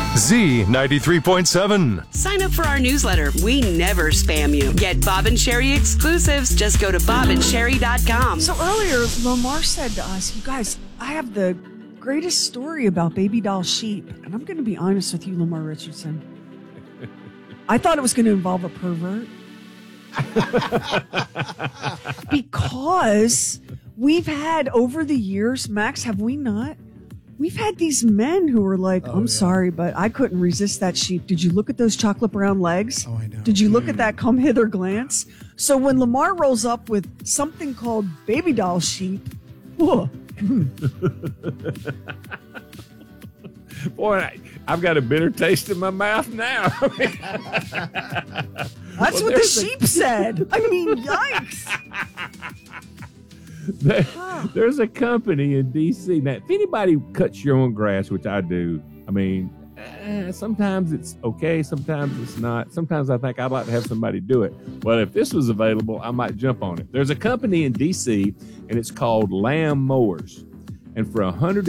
Z93.7. Sign up for our newsletter. We never spam you. Get Bob and Sherry exclusives. Just go to bobandSherry.com. So earlier, Lamar said to us, you guys, I have the greatest story about baby doll sheep. And I'm going to be honest with you, Lamar Richardson. I thought it was going to involve a pervert. Because we've had over the years, Max, have we not? We've had these men who were like, sorry, but I couldn't resist that sheep. Did you look at those chocolate brown legs? Oh, I know. Did you look at that come hither glance? So when Lamar rolls up with something called baby doll sheep, whoa. Boy, I've got a bitter taste in my mouth now. That's what the sheep said. I mean, yikes. There's a company in D.C. Now, if anybody cuts your own grass, which I do, I mean, sometimes it's okay, sometimes it's not. Sometimes I think I'd like to have somebody do it. Well, if this was available, I might jump on it. There's a company in D.C., and it's called Lamb Mowers. And for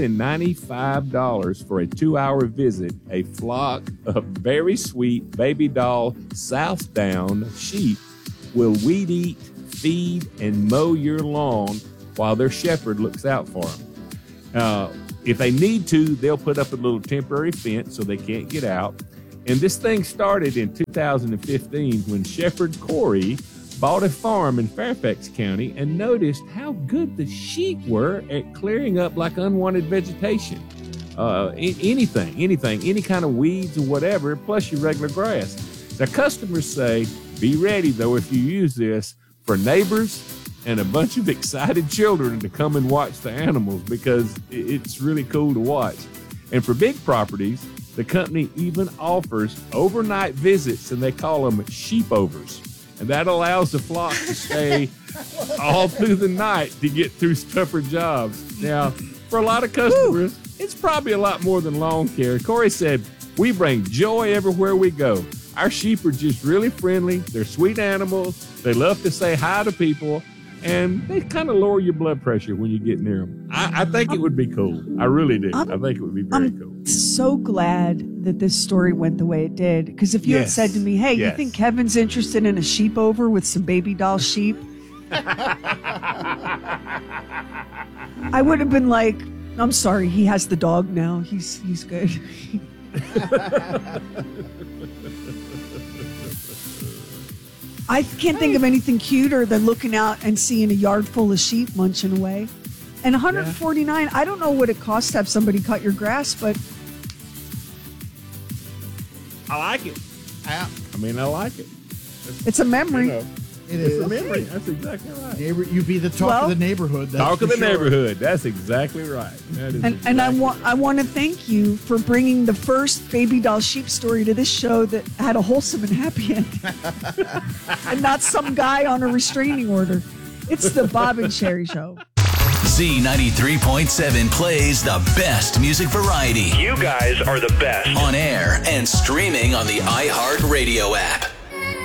$195 for a 2-hour visit, a flock of very sweet baby doll Southdown sheep will weed eat, feed, and mow your lawn while their shepherd looks out for them. If they need to, they'll put up a little temporary fence so they can't get out. And this thing started in 2015 when Shepherd Corey bought a farm in Fairfax County and noticed how good the sheep were at clearing up like unwanted vegetation. Anything, any kind of weeds or whatever, plus your regular grass. The customers say, be ready though if you use this for neighbors and a bunch of excited children to come and watch the animals because it's really cool to watch. And for big properties, the company even offers overnight visits, and they call them sheepovers. And that allows the flock to stay all through the night to get through tougher jobs. Now, for a lot of customers, it's probably a lot more than lawn care. Corey said, we bring joy everywhere we go. Our sheep are just really friendly. They're sweet animals. They love to say hi to people. And they kind of lower your blood pressure when you get near them. I think it would be cool. I really do. I think it would be very cool. I'm so glad that this story went the way it did. Because if you had said to me, hey, you think Kevin's interested in a sheep over with some baby doll sheep? I would have been like, I'm sorry, he has the dog now. He's good. I can't think of anything cuter than looking out and seeing a yard full of sheep munching away. And $149, I don't know what it costs to have somebody cut your grass, but I like it. I like it. It's a memory. It It's is. a memory. That's exactly right. You be the talk of the neighborhood. That's Talk of the for sure. neighborhood. That's exactly right. That is And I want to thank you for bringing the first baby doll sheep story to this show that had a wholesome and happy ending, and not some guy on a restraining order. It's the Bob and Sherry Show. Z93.7 plays the best music variety. You guys are the best. On air and streaming on the iHeartRadio app.